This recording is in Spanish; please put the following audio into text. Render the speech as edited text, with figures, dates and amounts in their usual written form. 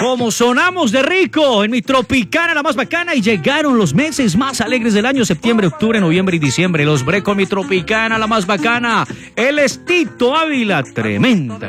Como sonamos de rico en mi Tropicana, la más bacana, y llegaron los meses más alegres del año: septiembre, octubre, noviembre y diciembre. Los breco mi Tropicana, la más bacana. El Estito Ávila, tremenda.